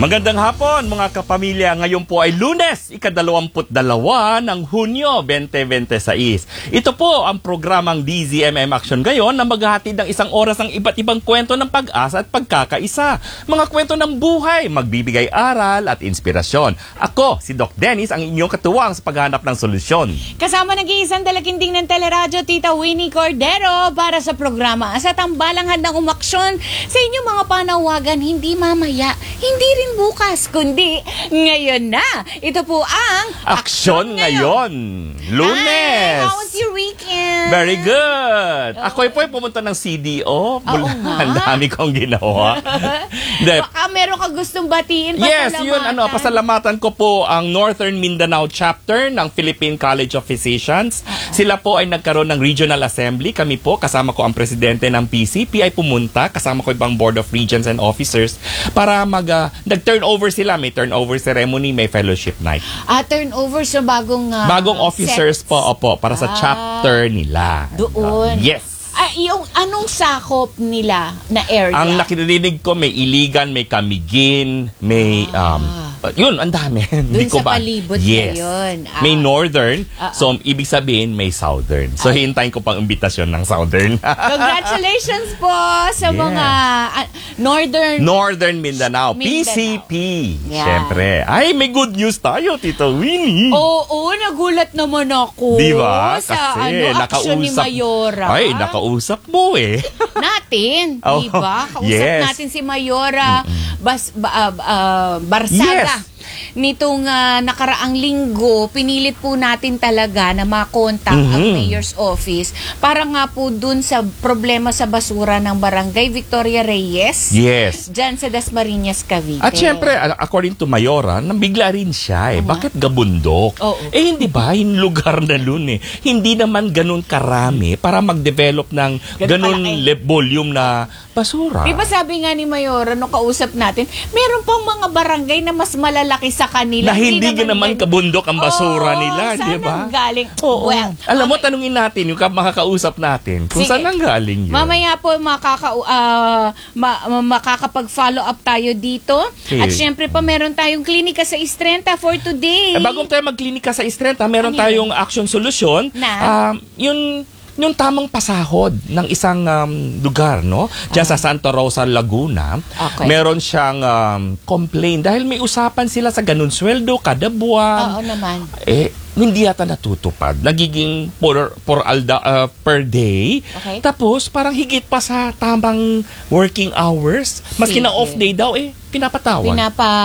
Magandang hapon mga kapamilya. Ngayon po ay Lunes, ika-22 ng Hunyo 2026. Ito po ang programang DZMM Action ngayon na maghahatid ng isang oras ng iba't ibang kwento ng pag-asa at pagkakaisa. Mga kwento ng buhay, magbibigay aral at inspirasyon. Ako, si Doc Dennis, ang inyong katuwang sa paghanap ng solusyon. Kasama nag-iisang dalakinding ng teleradyo, Tita Winnie Cordero, para sa programa sa tambalang handang umaksyon sa inyong mga panawagan, hindi mamaya, hindi rin bukas, kundi ngayon na. Ito po ang Aksyon ngayon. Lunes. Hi, how was your weekend? Very good. Ako po ay pumunta ng CDO. Ang dami kong ginawa. Baka meron ka gustong batiin. Yes, yun. Pasalamatan ko po ang Northern Mindanao chapter ng Philippine College of Physicians. Sila po ay nagkaroon ng Regional Assembly. Kami po, kasama ko ang presidente ng PCP, ay pumunta. Kasama ko ibang Board of Regents and Officers para nag-turnover sila. May turnover ceremony, may fellowship night. Turnover sa bagong officers po, opo, para sa chapter nila. Doon. Yes. Yung anong sakop nila na area? Ang nakirinig ko, may Iligan, may Camiguin, may yun, ang dami. Doon sa palibot na yun. May northern, so ibig sabihin may southern. So hintayin ko pang imbitasyon ng southern. Congratulations po sa mga Northern Mindanao. PCP. Yeah. Siyempre. Ay, may good news tayo, Tito Winnie. Oo, nagulat naman ako. Diba? Sa Kasi aksyon ni Mayora. Ay, nakausap mo eh. Natin, diba? Kausap natin si Mayora Barsada. Yes. Nitong nakaraang linggo, pinilit po natin talaga na makontak ang mayor's office para nga po dun sa problema sa basura ng barangay Victoria Reyes. Yes. Dyan sa Dasmariñas, Cavite. At syempre, according to Mayora, nabigla rin siya eh. Bakit gabundok? Eh hindi ba, yung lugar na lun eh. Hindi naman ganun karami para mag-develop ng ganun volume na basura. Diba sabi nga ni Mayora nung kausap natin, meron pang mga barangay na mas malalaki sa kanila. Na hindi naman kabundok ang basura nila, di ba? Saan ang galing? Well, alam mo, tanungin natin, yung makakausap natin, kung saan ang galing yun. Mamaya po makakapag-follow up tayo dito. At syempre pa, meron tayong klinika sa Istrenta for today. Bago tayo magklinika sa Istrenta, meron tayong action solution. Yung tamang pasahod ng isang lugar, no? Diyan sa Santa Rosa, Laguna, meron siyang complaint dahil may usapan sila sa ganun sweldo kada buwan. Oo naman. Hindi yata natutupad. Nagiging per day. Okay. Tapos, parang higit pa sa tamang working hours. Maski na off day daw, pinapatawag.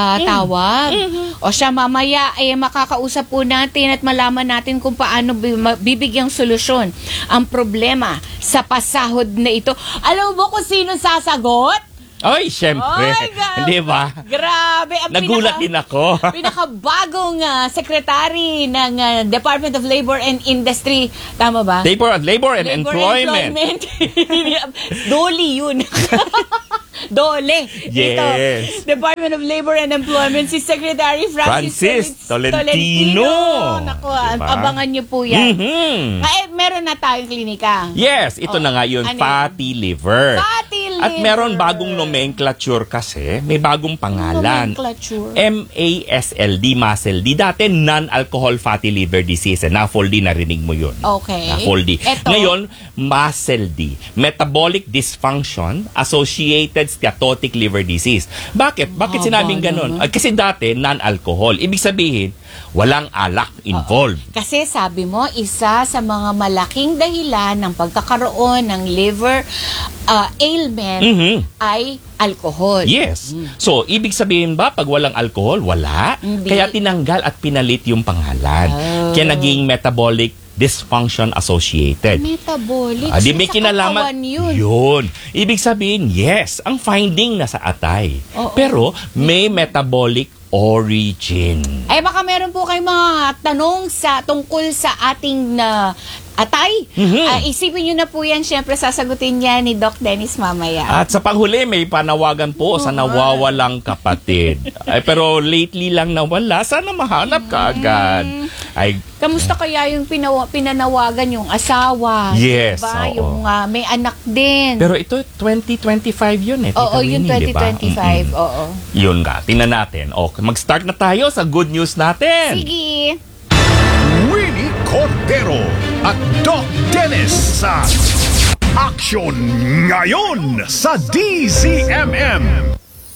O siya, mamaya, makakausap po natin at malaman natin kung paano bibigyang solusyon ang problema sa pasahod na ito. Alam mo kung sino sasagot? Ay, syempre. Hindi ba? Grabe. Nagulat din ako. Pinakabagong secretary ng Department of Labor and Industry. Tama ba? Labor and Employment. Dole yun. Dole. Yes. Ito, Department of Labor and Employment, si Secretary Francis Tolentino. Naku, abangan niyo po yan. Meron na tayong klinika. Yes, ito na nga yun, fatty liver. Fatty liver. At meron bagong nomenclature kasi, may bagong pangalan. Nomenclature? MASLD, MASLD. Dati, non-alcohol fatty liver disease. NAFLD, narinig mo yun. Okay. NAFLD. Ngayon, MASLD, metabolic dysfunction associated steatotic liver disease. Bakit? Bakit sinabing ganun? Kasi dati, non-alcohol. Ibig sabihin, walang alak involved. Kasi sabi mo, isa sa mga malaking dahilan ng pagkakaroon ng liver ailment ay alcohol. Yes. So, ibig sabihin ba, pag walang alcohol, wala? Hindi. Kaya tinanggal at pinalit yung pangalan. Kaya naging metabolic dysfunction associated. Metabolic? Di may kinalaman yun. Ibig sabihin, yes, ang finding nasa atay. Pero may metabolic origin. Baka meron po kayong mga tanong tungkol sa ating atay. Isipin nyo na po yan. Siyempre, sasagutin niya ni Doc Dennis mamaya. At sa panghuli, may panawagan po sa nawawalang kapatid. Pero lately lang nawala. Sana mahanap ka agad. Kamusta kaya yung pinanawagan yung asawa? Yes, diba? oo. Yung may anak din. Pero ito, 2025 yun eh. Oo, yung 2025. Oo. Yun nga, tingnan natin. Okay, mag-start na tayo sa good news natin. Sige. Winnie Cordero at Doc Dennis sa Action Ngayon sa DZMM.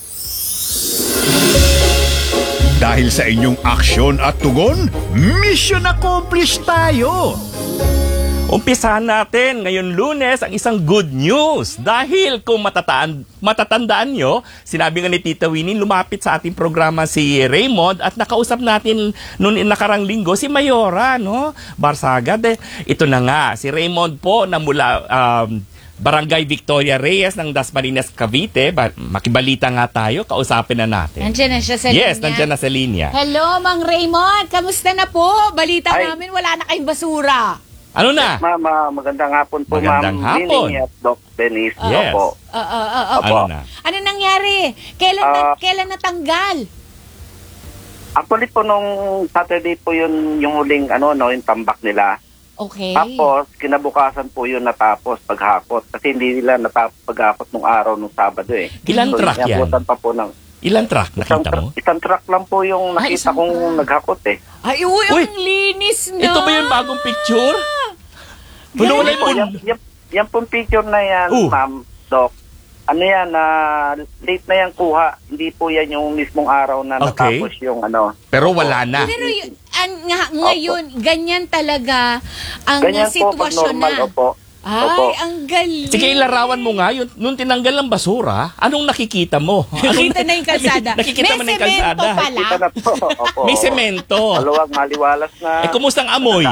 Dahil sa inyong aksyon at tugon, mission accomplished tayo! Umpisahan natin ngayon Lunes ang isang good news. Dahil kung matatandaan nyo, sinabi nga ni Tita Winnie, lumapit sa ating programa si Raymond at nakausap natin noon nakarang linggo si Mayora, no? Barsaga. Ito na nga, si Raymond po na mula Barangay Victoria Reyes ng Dasmariñas, Cavite. Makibalita nga tayo, kausapin na natin. Nandiyan na siya sa linya. Yes, nandiyan na sa linya. Hello, Mang Raymond. Kamusta na po? Balita namin wala na kayong basura. Ano na? Ma'am, magandang hapon po, Magandang Ma'am hapon. Winnie at Doc Dennis. Yes. Opo. Ano na? Ano nangyari? Kailan natanggal? Actually po nung Saturday po yun yung huling yung tambak nila. Okay. Tapos kinabukasan po yun natapos paghakot kasi hindi nila natapos paghakot nung araw nung Sabado eh. Ilan truck yan? inabutan pa po ng Ilan truck nakita mo? Isang truck lang po yung nakita kong naghakot eh. Ay, uy, ang linis na. Ito ba yung bagong picture? Wala Po, yan pong picture na yan, Ma'am Doc. Ano yan, late na yan kuha. Hindi po yan yung mismong araw na natapos yung Pero wala na. Pero ngayon, ganyan talaga ang ganyan sitwasyon po, normal, na. Opo. Ay, ang galing. Sige, ilarawan mo nga, nung tinanggal ang basura, anong nakikita mo? Nakita na yung kalsada. Nakikita mo na yung kalsada. May semento Kita na po. Opo. May semento. Maluwag, maliwalas na. Kumusta ang amoy?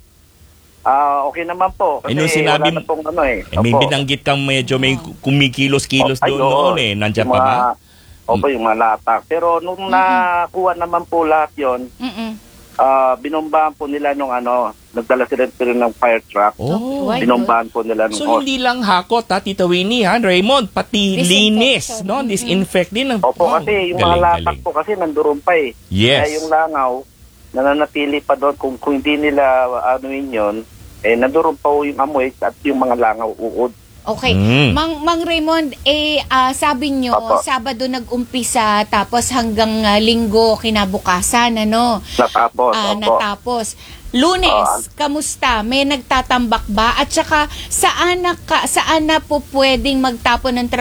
Okay naman po. Kasi nung sinabi wala na pong may Opo. binanggit kang medyo may kumikilos-kilos doon noon eh. Nandiyan pa ba? Opo, yung mga latak. Pero nung nakuha naman po lahat yun, binombahan po nila nung nagdala sila ng fire truck. Oh. Binombahan po nila nung So hindi lang hakot Tita Winnie Raymond, pati linis, no? Disinfect din. Opo, kasi yung mga latak po kasi nandoon pa eh. Yes. Kaya yung langaw, nananatili pa doon kung hindi nila yun, nandoon pa yung amoy at yung mga langaw uod. Okay. Mang Raymond, sabi nyo, Sabado nag-umpisa, tapos hanggang Linggo kinabukasan, Natapos. Natapos. Lunes, kamusta? May nagtatambak ba? At saka, saan na po pwedeng magtapon ng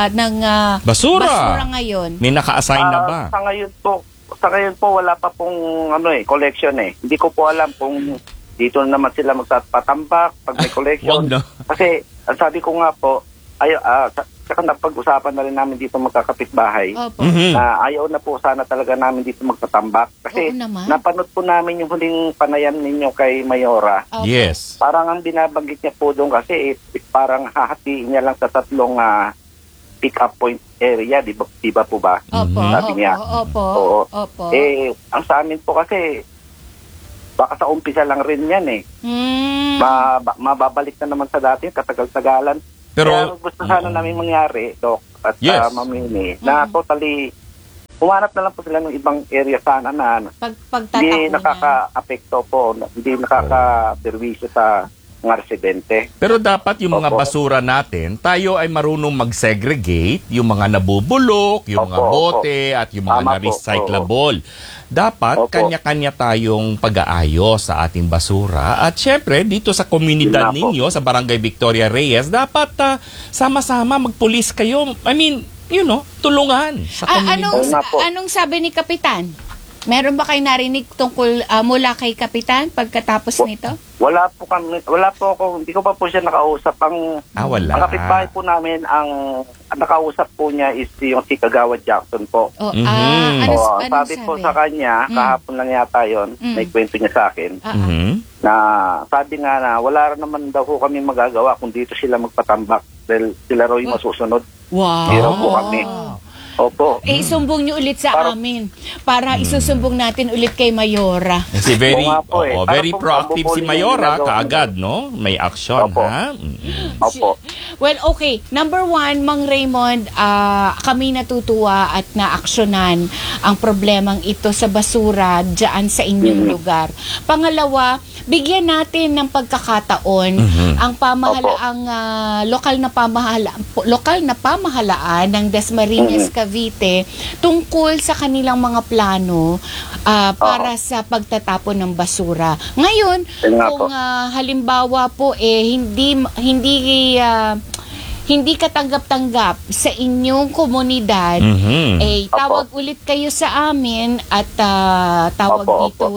basura ngayon? May naka-assign na ba? Sa ngayon po, wala pa pong collection eh. Hindi ko po alam kung dito na naman sila magpatambak pag may collection. Wag na. Kasi, sabi ko nga po, saka napag-usapan na rin namin dito magkakapitbahay na ayaw na po sana talaga namin dito magpatambak. Kasi napanood po namin yung huling panayam ninyo kay Mayora. Yes. Parang ang binabanggit niya po doon kasi parang hahatiin niya lang sa tatlong pick-up point area, di ba po ba? Sabi niya. Opo. Ang sa amin po kasi baka sa umpisa lang rin yan eh. Mababalik na naman sa dati, katagal-tagalan. Pero kaya gusto sana namin mangyari, Doc, at Mamini, na totally, humanap na lang po sila ng ibang area sana na hindi nakaka-apekto po, hindi nakaka-perwisyo sa mga residente. Pero dapat yung mga basura natin, tayo ay marunong mag-segregate, yung mga nabubulok, yung mga bote, at yung mga na-recyclable. Dapat kanya-kanya tayong pag-aayos sa ating basura. At syempre, dito sa komunidad ninyo, sa Barangay Victoria Reyes, dapat sama-sama magpulis kayo. I mean, tulungan sa komunidad. Anong sabi ni Kapitan? Meron ba kayo narinig tungkol mula kay Kapitan pagkatapos nito? Wala po ako, hindi ko pa po siya nakausap. Ang kapitbahay po namin, ang nakausap po niya is yung si Kagawad Jackson po. Sabi po sa kanya, kahapon lang yata yun, may kwento niya sa akin, na sabi nga na wala naman daw po kami magagawa kung dito sila magpatambak dahil sila raw yung masusunod. Wow. Hindi raw po kami. Opo. Isumbong nyo ulit sa amin para isusumbong natin ulit kay Mayora. Kasi very Para po proactive si mabubuli Mayora, yung kaagad, no? May action, Opo. ha? Opo. Well, okay. Number one, Mang Raymond, kami natutuwa at naaksyonan ang problemang ito sa basura dyan sa inyong lugar. Pangalawa, bigyan natin ng pagkakataon ang lokal na pamahalaan ng Dasmariñas, Cavite tungkol sa kanilang mga plano para sa pagtatapon ng basura. Ngayon, kung halimbawa po hindi katanggap-tanggap sa inyong komunidad, tawag ulit kayo sa amin at tawag dito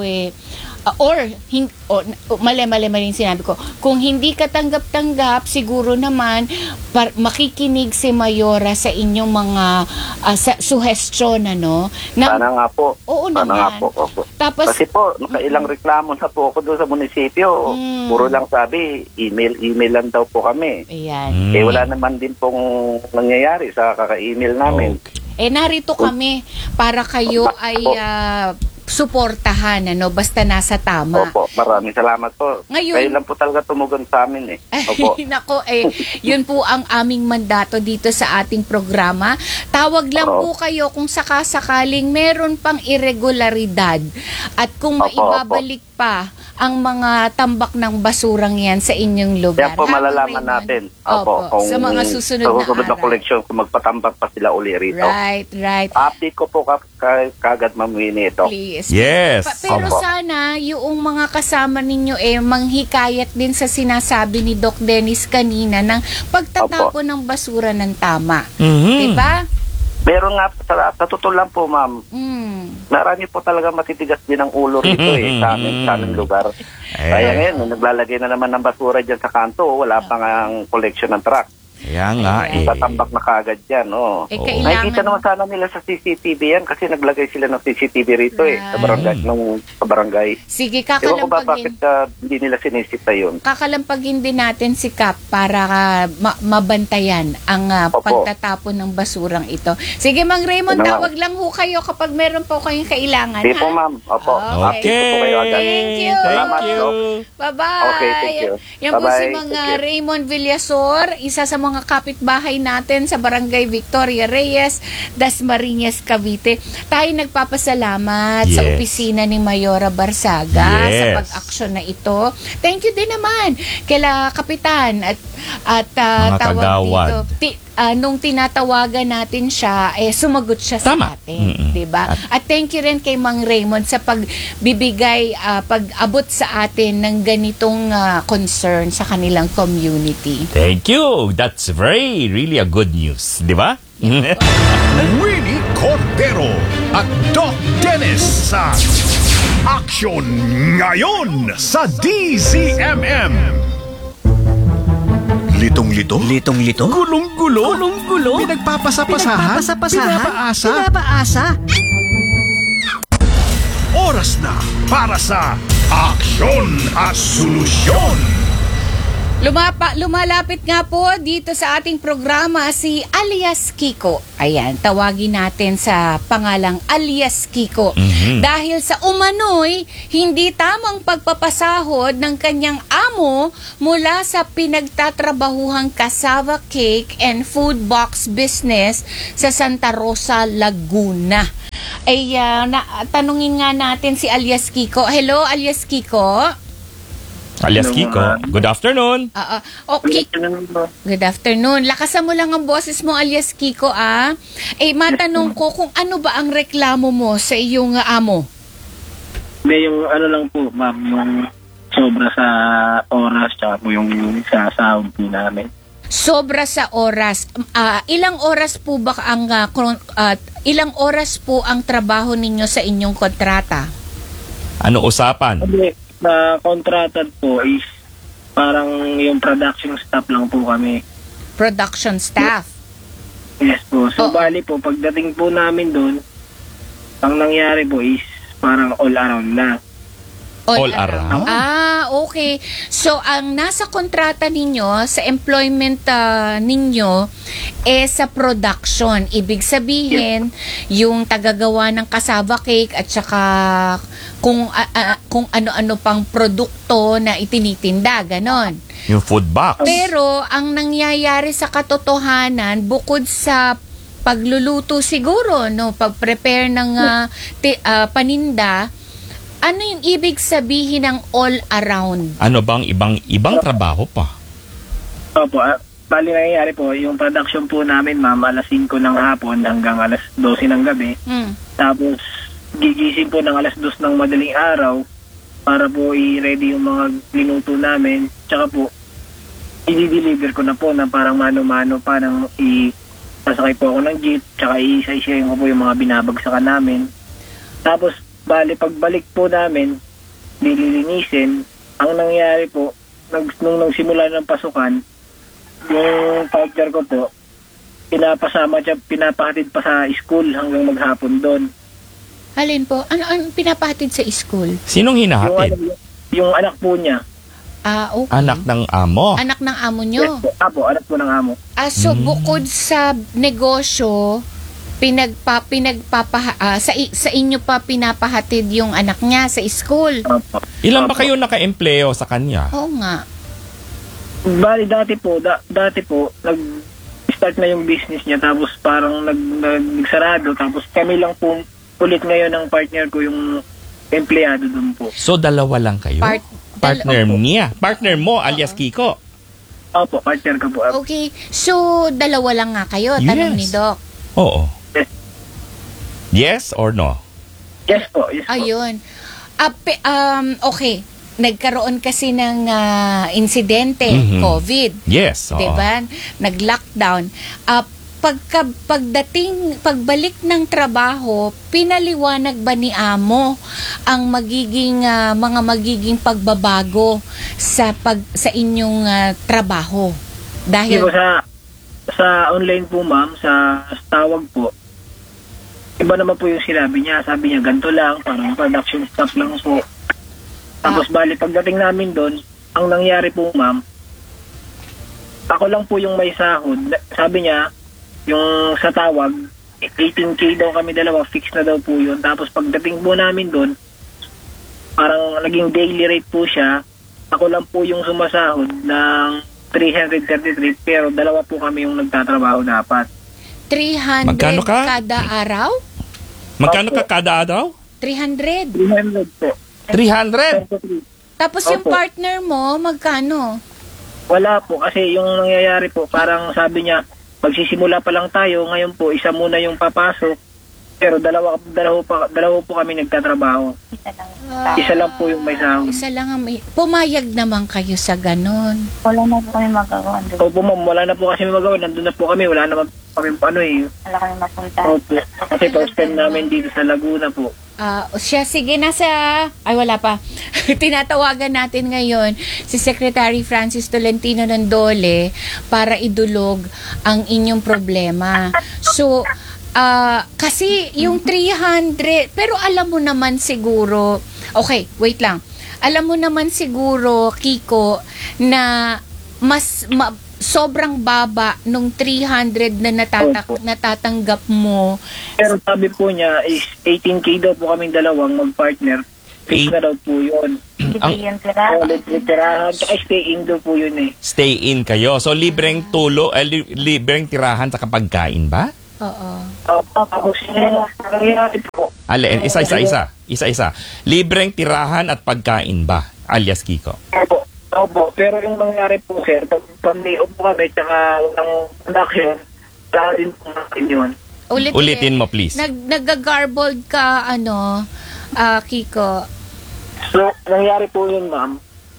mali yung sinabi ko. Kung hindi katanggap-tanggap, siguro naman makikinig si Mayora sa inyong mga suhestyon, ano? Sana nga po. Oo Sana naman. nga po. Opo. Tapos, kasi po, nakailang reklamo na po ako doon sa munisipyo. Puro lang sabi, email lang daw po kami. Ayan. Wala naman din pong nangyayari sa kaka-email namin. Okay. Narito kami para kayo ay suportahan, basta nasa tama. Opo, maraming salamat po. Ngayon, kayo lang po talaga tumugon sa amin Opo. Nako, yun po ang aming mandato dito sa ating programa. Tawag lang po kayo kung sakasakaling meron pang irregularidad at kung maibabalik pa ang mga tambak ng basurang yan sa inyong lugar. Yan po malalaman natin. Opo, kung sa mga susunod na araw. Koleksyon, kung magpatambak pa sila uli rito. Right. Update ko po kagad, Ma'am Winnie, ito. Please. Yes. Pero sana yung mga kasama ninyo manghikayat din sa sinasabi ni Doc Dennis kanina ng pagtatapon ng basura ng tama. Diba? Meron nga, sa totoo lang po, ma'am, marami po talaga matitigas din ang ulo rito sa aming lugar. Kaya ngayon, naglalagay na naman ng basura dyan sa kanto, wala pang ang collection ng truck. Kaya nga Tatambak na kagad yan, Nakikita naman sana nila sa CCTV yan kasi naglagay sila ng CCTV rito sa barangay. Sige, Ewan ko ba bakit hindi nila sinisita yun? kakalampagin din natin si Kap para mabantayan ang pagtatapon ng basurang ito. Sige, Mang Raymond, tawag lang ho kayo kapag meron po kayong kailangan. Di po, ma'am. Opo. Okay. Thank you. Bye-bye. Okay, thank you. Yan po Bye-bye. si Mang Thank you. Raymond Villasor, isa sa mga kapitbahay natin sa Barangay Victoria Reyes, Dasmariñas, Cavite. Tayo nagpapasalamat sa opisina ni Mayora Barsaga sa pag-aksyon na ito. Thank you din naman kila Kapitan at mga tawag kagawad. dito. Nung tinatawagan natin siya, sumagot siya sa atin. Diba? At thank you rin kay Mang Raymond sa pagbibigay, pag-abot sa atin ng ganitong concern sa kanilang community. Thank you. That's really a good news. Di ba? Winnie Cordero at Doc Dennis sa Action Ngayon sa DZMM. Litong-lito? Litong-lito? Gulong-gulo? Gulong-gulo? Pinagpapasapasahan? Pinapaasa? Oras na para sa Aksyon at Solusyon. Lumalapit nga po dito sa ating programa si alias Kiko. Ayan, tawagin natin sa pangalang alias Kiko. Dahil sa umano'y hindi tamang pagpapasahod ng kanyang amo mula sa pinagtatrabahuhang cassava cake and food box business sa Santa Rosa, Laguna. Tanungin nga natin si alias Kiko. Hello, alias Kiko. Alias Kiko, good afternoon. Okay. Good afternoon. Lakasan mo lang ang boses mo, alias Kiko, matanong ko kung ano ba ang reklamo mo sa iyong amo? Hindi, yung lang po, ma'am, yung sobra sa oras, tsaka po yung sasahod po namin. Sobra sa oras. Ilang oras po ba ilang oras po ang trabaho ninyo sa inyong kontrata? Ano usapan? Okay. Sa contracted po is parang yung production staff lang po kami. Production staff? Yes po. So bali po, pagdating po namin doon, ang nangyari po is parang all around na. All around? Okay. So, ang nasa kontrata ninyo, sa employment ninyo, sa production. Ibig sabihin, yung tagagawa ng cassava cake at saka kung ano-ano pang produkto na itinitinda, ganon. Yung food box. Pero, ang nangyayari sa katotohanan, bukod sa pagluluto siguro, no, pag-prepare ng paninda, ano yung ibig sabihin ng all around? Ano bang ibang trabaho pa? Opo, bali nangyayari po, yung production po namin, ma'am, alas 5 ng hapon hanggang alas 12 ng gabi. Tapos, gigising po ng alas 2 ng madaling araw para po i-ready yung mga linuto namin. Tsaka po, i-deliver ko na po na parang mano-mano, parang sasakay po ako ng jeep, tsaka i-isa-isayin ko po yung mga binabagsakan namin. Tapos, bali, pagbalik po namin, nililinisin. Ang nangyari po, nung nagsimula ng pasukan, yung partner ko po, pinapahatid pa sa school hanggang maghapon doon. Alin po? Ano pinapahatid sa school? Sinong hinahatid? Yung anak po niya. Okay. Anak ng amo? Anak ng amo nyo? Yes po, anak po ng amo. So, bukod sa negosyo, sa inyo pa pinapahatid yung anak niya sa school. Ilan ba kayo naka-empleo sa kanya? Oo nga. Bali, dati po, nag-start na yung business niya, tapos parang nagsarado, tapos kami lang po ulit ngayon ng partner ko yung empleyado dun po. So, dalawa lang kayo? Partner niya? Partner mo, alias Kiko? Opo, partner ko po. Okay. So, dalawa lang nga kayo, tanong ni Doc. Oo. Yes or no? Yes po, yes po. Ayun. Okay. Nagkaroon kasi ng insidente, COVID. Yes. Diba? Nag-lockdown. Pagbalik ng trabaho, pinaliwanag ba ni amo ang mga magiging pagbabago sa inyong trabaho? Dahil po, sa online po, ma'am, sa tawag po, iba naman po yung sinabi niya. Sabi niya, ganito lang, parang production staff lang po. Tapos bali, pagdating namin doon, ang nangyari po, ma'am, ako lang po yung may sahod. Sabi niya, yung sa tawag, 18K daw kami dalawa, fix na daw po yun. Tapos pagdating po namin doon, parang naging daily rate po siya. Ako lang po yung sumasahod ng 333, pero dalawa po kami yung nagtatrabaho dapat. 300 Magkano ka? kada araw? Magkano ka kada araw? 300. 300 po. 300? Tapos yung partner mo, magkano? Wala po, kasi yung nangyayari po, parang sabi niya, magsisimula pa lang tayo, ngayon po, isa muna yung papasok, pero dalawa po kami nagtatrabaho. Isa lang po yung may sahod. Isa lang ang may... Pumayag naman kayo sa ganon. Wala na po kami magawa. Opo, ma'am, wala na po kasi magawa. Nandun na po kami, wala naman kami Wala kami mapunta. Opo, kasi first time namin dito sa Laguna po. Sige, wala pa. Tinatawagan natin ngayon si Secretary Francis Tolentino ng Dole para idulog ang inyong problema. So, kasi yung 300, pero alam mo naman siguro, okay, wait lang. Alam mo naman siguro, Kiko, na sobrang baba nung 300 na natatanggap mo. Pero sabi po niya is 18K daw po kaming dalawang mag-partner. Fix na daw po yun. Bibigyan sila. Tirahan, stay in daw po yun eh. Stay in kayo. So, libreng libreng tirahan sa kapagkain ba? Oo. Tapos nangyayari po. Alin, isa-isa. Libreng tirahan at pagkain ba, alias Kiko? Opo, pero yung nangyari po, sir, pag lay-off po kami, tsaka ng production, wala din po natin yun. Ulitin mo, please. Nag-garbled ka, Kiko. So, nangyari po yun, ma'am.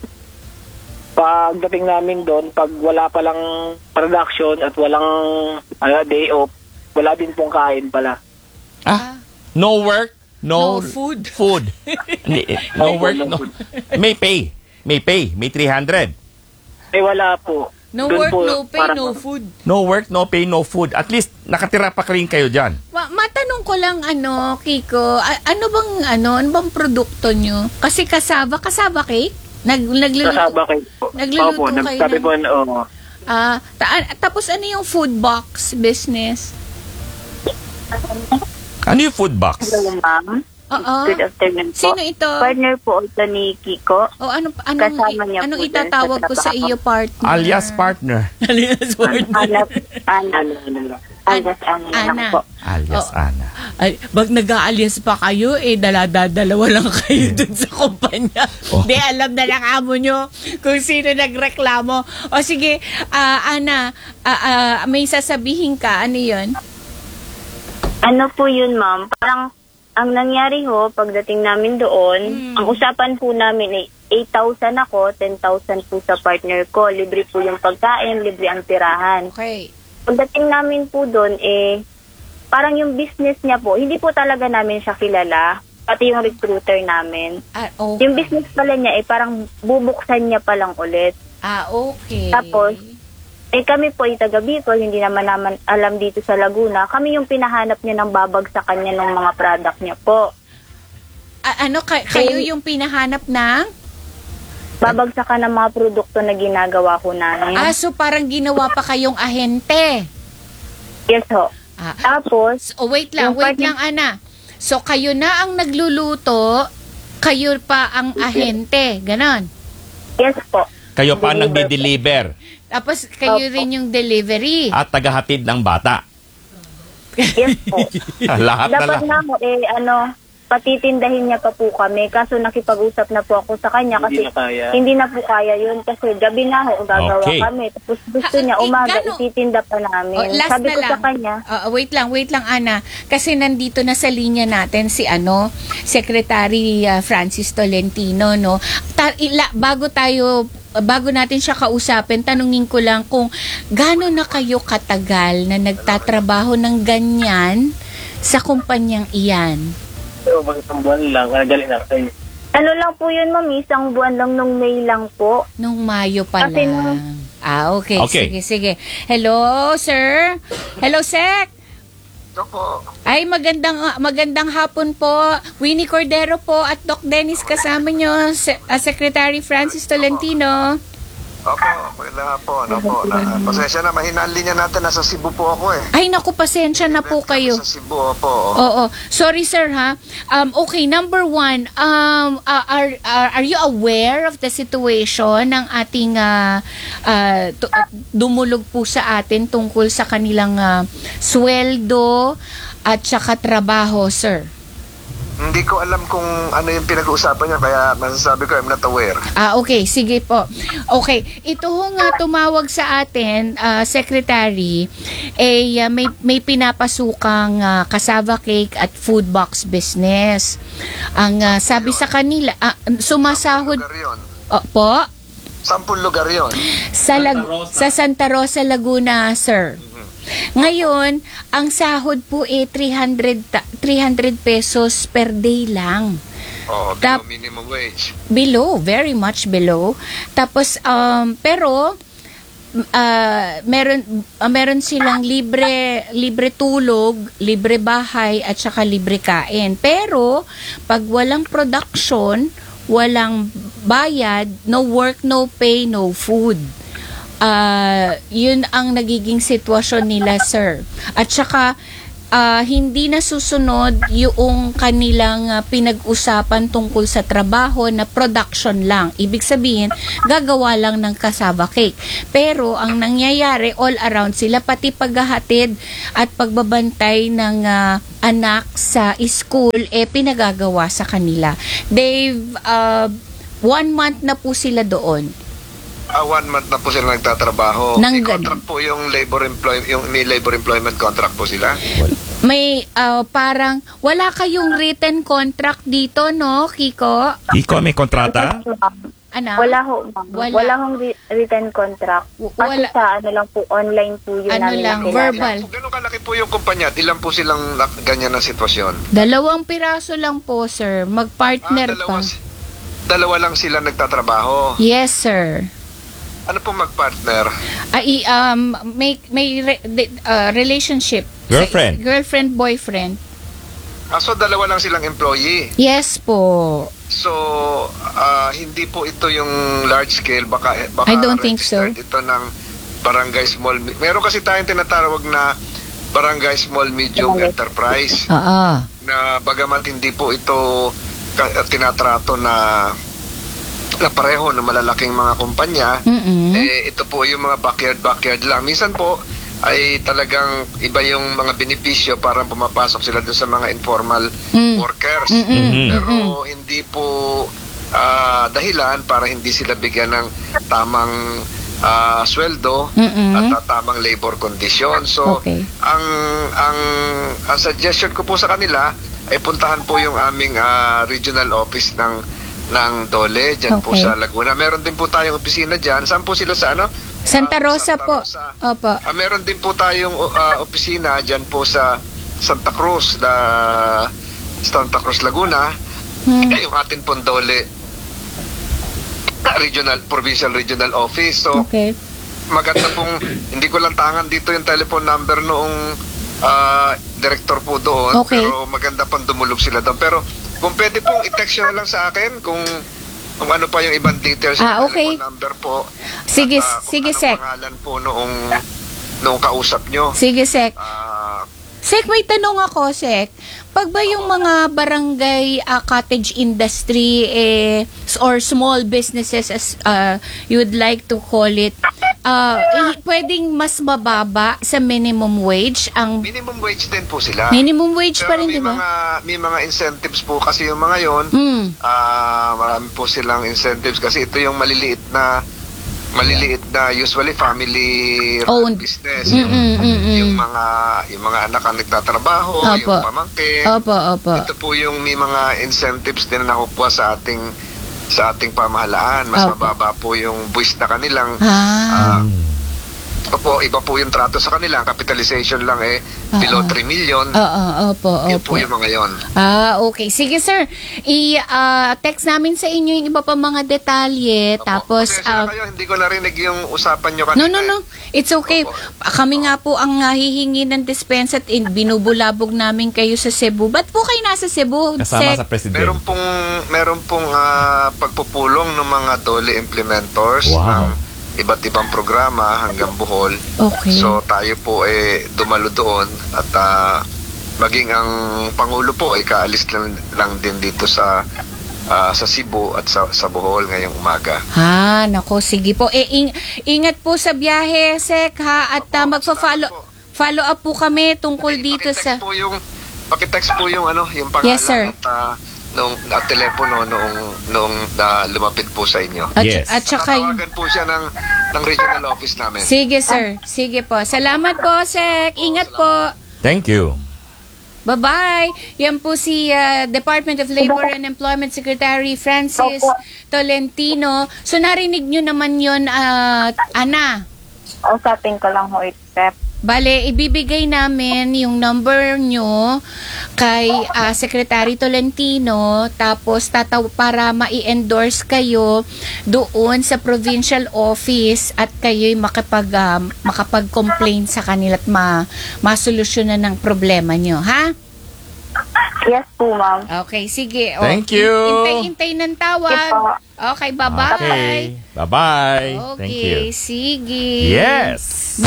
Pagdating namin doon, pag wala palang production at walang day off, wala din pong kain pala. No work, no food. No work, no. May pay. May 300. Wala po. No Doon work, po, no pay, no food. No work, no pay, no food. At least, nakatira pa rin kayo dyan. Matanong Matanong ko lang, Kiko, ano bang produkto nyo? Kasi kasaba cake? Nagluluto, Kasaba cake po. Nagluluto Opo, kayo sabi po, oo. tapos ano yung food box business? Ano yung food box? Hello, ma'am. Oo. Good afternoon po. Sino ito? Partner po ito ni Kiko. O Kasama niya anong po itatawag dyan sa ko sa trabaho. iyo, partner? Alias partner. Alias partner. Alias Ana lang po. Alias Ana. Ay, bag nag-aalias pa kayo, dalawa lang kayo dun sa kumpanya. Oh. Di, alam na lang amo nyo kung sino nagreklamo. O sige, Ana, may sasabihin ka. Ano yun? Ano po yun, ma'am? Parang ang nangyari ho, pagdating namin doon, ang usapan po namin ay 8,000 ako, 10,000 po sa partner ko. Libre po yung pagkain, libre ang tirahan. Okay. Pagdating namin po doon, parang yung business niya po, hindi po talaga namin siya kilala, pati yung recruiter namin. Okay. Yung business pala niya, parang bubuksan niya pa lang ulit. Okay. Tapos, kami po ay taga Bicol, hindi naman alam dito sa Laguna. Kami yung pinahanap niya ng babagsakan niya ng mga product niya po. Kayo yung pinahanap ng? Babagsakan ng mga produkto na ginagawa ko namin. So parang ginawa pa kayong ahente. Yes ho. Tapos, wait lang, Ana. So kayo na ang nagluluto, kayo pa ang ahente, ganon? Yes po. Kayo pa nagde-deliver. Tapos kayo rin yung delivery. At tagahatid ng bata. Yes po. Lahat na Dapat lang. na patitindahin niya pa po kami. Kaso nakipag-usap na po ako sa kanya kasi hindi na po kaya yun. Kasi gabi na ho, gagawa kami. Tapos gusto niya umaga, ititinda pa namin. Last Sabi na ko lang. sa kanya. Wait lang, Ana. Kasi nandito na sa linya natin si Secretary Francis Tolentino, no? Bago natin siya kausapin, tanungin ko lang kung gaano na kayo katagal na nagtatrabaho ng ganyan sa kumpanyang iyan? Isang buwan lang, galing na kayo. Ano lang po yun, ma'am? Isang buwan lang nung May lang po. Nung Mayo pa Kasi lang. Okay. Sige. Hello, sir? Hello, Sec? Ay, magandang hapon po. Winnie Cordero po at Doc Dennis kasama nyo, Secretary Francis Tolentino. Opo, wala po. Pasensya na, mahina ang linya natin. Nasa Cebu po ako Ay, naku, pasensya na po kayo. Sa Cebu, opo. Oo. Sorry, sir, ha? Okay, number one, are you aware of the situation ng ating dumulog po sa atin tungkol sa kanilang sweldo at saka trabaho, sir? Hindi ko alam kung ano yung pinag-uusapan niya, kaya masasabi ko, I'm not aware. Okay, sige po. Okay, ito nga tumawag sa atin, Secretary, may pinapasukang cassava cake at food box business. Ang sabi sa kanila, sumasahod... po? 10 lugar yun. Sa Santa Rosa, Laguna, sir. Ngayon, ang sahod po 300 pesos per day lang. Below minimum wage. Below, very much below. Tapos, pero, meron silang libre tulog, libre bahay, at saka libre kain. Pero, pag walang production, walang bayad, no work, no pay, no food. Yun ang nagiging sitwasyon nila, sir. At saka hindi nasusunod yung kanilang pinag-usapan tungkol sa trabaho na production lang. Ibig sabihin, gagawa lang ng cassava cake. Pero ang nangyayari, all around sila, pati paghahatid at pagbabantay ng anak sa school, pinagagawa sa kanila. They've 1 month na po sila doon. 1 month na po sila nagtatrabaho. May contract po yung may labor employment contract po sila. May parang wala kayong written contract dito, no, Kiko? Kiko, may kontrata? Ano? Wala ho, ma'am. Wala hong written contract. Kasi sa lang po, online po yun namin. Verbal. Gano'ng kalaki po yung kumpanya? Ilan po silang ganyan na sitwasyon? 2 piraso lang po, sir. Mag-partner pa. Dalawa lang sila nagtatrabaho? Yes, sir. Ano po mag-partner? May relationship. Girlfriend, boyfriend. So dalawa lang silang employee. Yes po. So, hindi po ito yung large scale. Baka I don't think so. Ito ng barangay small. Meron kasi tayong tinatawag na barangay small medium enterprise. Na bagamat hindi po ito tinatrato na pareho ng malalaking mga kumpanya, ito po yung mga backyard lang. Minsan po ay talagang iba yung mga benepisyo para pumapasok sila doon sa mga informal workers. Pero hindi po dahilan para hindi sila bigyan ng tamang sweldo at tamang labor condition. So, ang suggestion ko po sa kanila ay puntahan po yung aming regional office ng Dole dyan po sa Laguna. Meron din po tayong opisina dyan. Saan po sila sa ano? Santa Rosa po. Opo. Meron din po tayong opisina dyan po sa Santa Cruz, Laguna. Yung atin pong Dole Provincial Regional Office. So, maganda pong, hindi ko lang tangan dito yung telephone number noong director po doon. Pero maganda pang dumulog sila doon. Pero kung pwede pong i-text nyo na lang sa akin kung ano pa yung ibang details ng telephone number po. Sige, Sek. Pangalan po noong kausap nyo. Sige, Sek. Sek, may tanong ako, Sek. Pag ba yung mga barangay cottage industry or small businesses as you would like to call it, pwedeng mas mababa sa minimum wage? Minimum wage din po sila. Minimum wage pa rin, di ba? May mga incentives po kasi yung mga yon. Marami po silang incentives kasi ito yung maliliit na usually family run business. Yung mga anak ang nagtatrabaho, yung pamangkin. Ito po yung may mga incentives din na nakukuha sa ating pamahalaan. Mas mababa po yung buwis na kanilang iba po yung trato sa kanila. Ang capitalization lang below 3 million. Yun po yung mga yon. Okay. Sige, sir. I-text namin sa inyo yung iba pa mga detalye. Tapos, kayo, hindi ko narinig yung usapan nyo kanina. No. It's okay. Kami nga po ang hihingi ng dispensa at binubulabog namin kayo sa Cebu. Ba't po kayo nasa Cebu? Kasama sa presidente. Meron pong pagpupulong ng mga Dole implementors ng iba't ibang programa hanggang Bohol. So tayo po dumalo doon at maging ang Pangulo po ay kaalis lang din dito sa Cebu at sa Bohol ngayong umaga. Nako, sige po. Ingat po sa biyahe, Sek, ha? At follow up po kami tungkol dito sa... Pakitext po yung pangalan. Yes, sir. At telepono noong lumapit po sa inyo. At saka tawagan po siya ng regional office namin. Sige, sir. Sige po. Salamat po, Sek. Ingat po. Thank you. Bye-bye. Yan po si Department of Labor and Employment Secretary Francis Tolentino. So narinig nyo naman yun, Ana. Usapin ko lang ho, Step. Bale, ibibigay namin yung number nyo kay Secretary Tolentino, tapos para ma-endorse kayo doon sa provincial office at kayo'y makapag-complain sa kanila at masolusyonan ng problema nyo, ha? Yes po, ma'am. Okay, sige. Thank you. Hintay ng tawag. Okay, bye-bye. Okay, bye-bye. Okay, Thank you. Sige. Yes.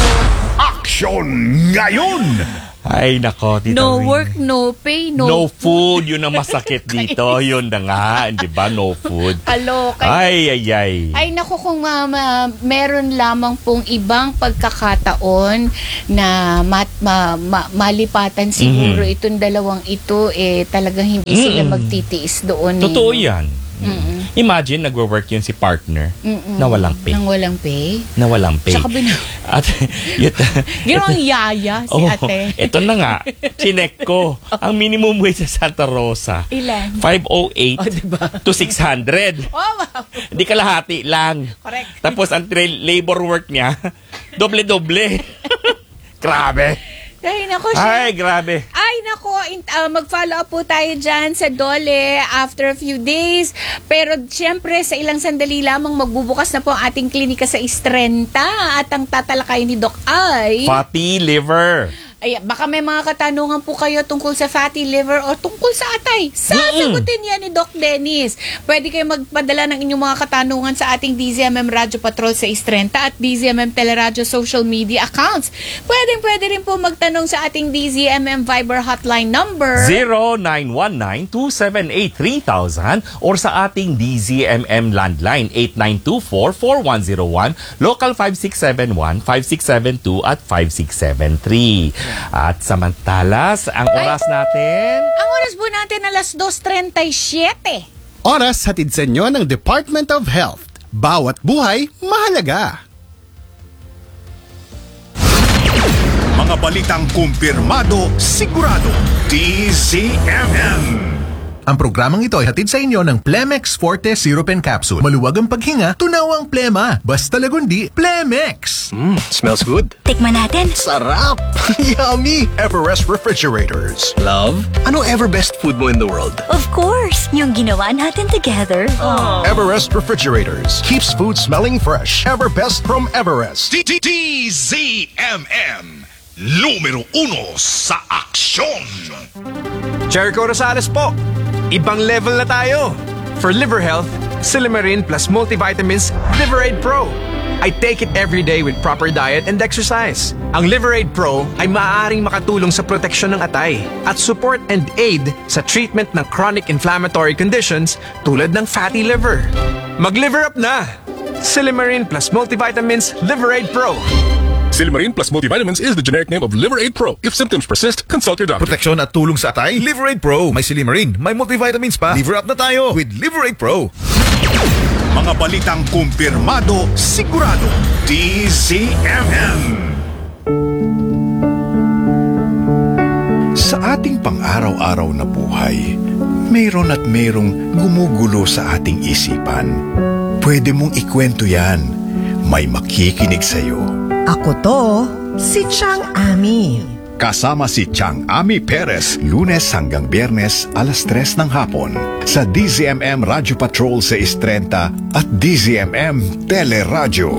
Aksyon ngayon! Ay, nako, Tita No Wing. work, no pay, No food, yun ang masakit dito. Yun na nga, di ba? No food. Ay. Ay, naku, kung meron lamang pong ibang pagkakataon na malipatan siguro itong dalawang ito, talagang hindi sila magtitiis doon. Totoo yan. Imagine, nagwo-work yun si partner na walang pay. Na walang pay. At ginawang yaya si ate. Ito na nga, chinek ko. Ang minimum wage sa Santa Rosa. Ilan? 508 to 600. Wow. Hindi kalahati lang. Correct. Tapos ang labor work niya, doble-doble. Grabe. Ay, naku siya. Ay, grabe. Ay, naku. Mag-follow up po tayo dyan sa Dole after a few days. Pero, syempre, sa ilang sandali lamang magbubukas na po ang ating klinika sa Istrenta. At ang tatalakayin ni Doc ay... Fatty liver. Ay, baka may mga katanungan po kayo tungkol sa fatty liver o tungkol sa atay. Sasagutin yan ni Doc Dennis. Pwede kayo magpadala ng inyong mga katanungan sa ating DZMM Radio Patrol sa 630 at DZMM Teleradio social media accounts. Pwede rin po magtanong sa ating DZMM Viber hotline number 0919-278-3000 or sa ating DZMM landline 8924-4101, local 5671, 5672 at 5673. At samantalas, ang oras natin... Ang oras po natin alas 2:37. Oras hatid sa inyo ng Department of Health. Bawat buhay, mahalaga. Mga balitang kumpirmado, sigurado, DZMM. Ang programang ito ay hatid sa inyo ng Plemex Forte Syrup and Capsule. Maluwag ang paghinga, tunaw ang plema. Basta lagundi, Plemex! Smells good. Tikman natin. Sarap! Yummy! Everest Refrigerators. Love, ano ever best food mo in the world? Of course, yung ginawa natin together. Everest Refrigerators. Keeps food smelling fresh. Ever best from Everest. DZMM. Numero 1 sa aksyon. Jericho Rosales po. Ibang level na tayo. For liver health, Silimarin plus multivitamins Liverade Pro. I take it every day with proper diet and exercise. Ang Liverade Pro ay maaaring makatulong sa proteksyon ng atay at support and aid sa treatment ng chronic inflammatory conditions tulad ng fatty liver. Mag-liver up na! Silimarin plus multivitamins Liverade Pro. Silimarin plus multivitamins is the generic name of Liverade Pro. If symptoms persist, consult your doctor. Proteksyon at tulong sa atay, Liverade Pro. May Silimarin, may multivitamins pa. Liver up na tayo with Liverade Pro. Mga balitang kumpirmado, sigurado, DZMM. Sa ating pang-araw-araw na buhay, mayroon at mayroong gumugulo sa ating isipan. Pwede mong ikwento yan. May makikinig sa'yo. Ako to, si Chang Ami. Kasama si Chang Ami Perez, Lunes hanggang Biyernes, alas 3 ng hapon. Sa DZMM Radio Patrol sa 630 at DZMM Teleradio.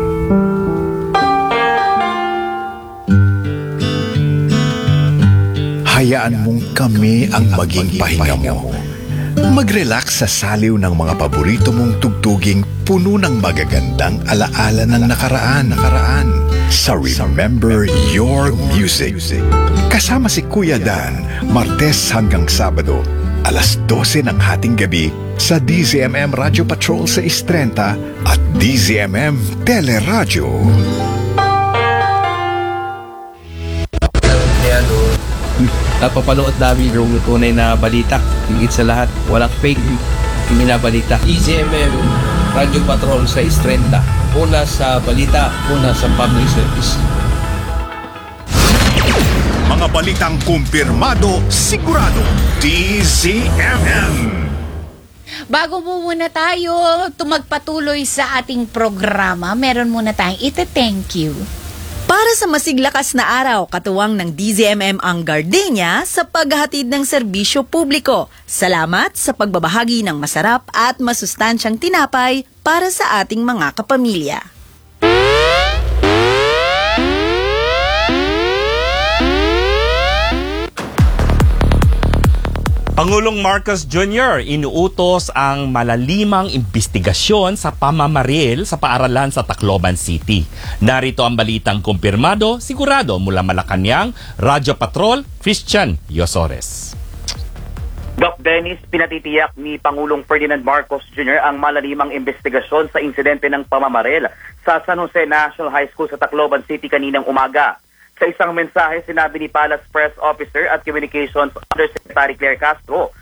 Hayaan mong kami ang maging pahinga mo. Mag-relax sa saliw ng mga paborito mong tugtuging puno ng magagandang alaala ng nakaraan. Sa Remember Your Music. Kasama si Kuya Dan, Martes hanggang Sabado, alas 12 ng hating gabi sa DZMM Radio Patrol sa 630 at DZMM Teleradio. Napapanood namin yung tunay na balita. Higit sa lahat, walang fake binabalita. DZMM Radio Patrol sa 630. Una sa balita, una sa public service. Mga balitang kumpirmado, sigurado, DZMM. Bago po muna tayo magpatuloy sa ating programa, meron muna tayong ite-thank you. Para sa masiglakas na araw, katuwang ng DZMM ang Gardenia sa paghahatid ng serbisyo publiko. Salamat sa pagbabahagi ng masarap at masustansyang tinapay para sa ating mga kapamilya. Pangulong Marcos Jr. inuutos ang malalimang investigasyon sa pamamaril sa paaralan sa Tacloban City. Narito ang balitang kumpirmado, sigurado mula Malacanang, Radyo Patrol, Christian Yosores. Doc Dennis, pinatitiyak ni Pangulong Ferdinand Marcos Jr. ang malalimang investigasyon sa insidente ng pamamaril sa San Jose National High School sa Tacloban City kaninang umaga. Sa isang mensahe, sinabi ni Palace Press Officer at Communications Undersecretary Claire Castro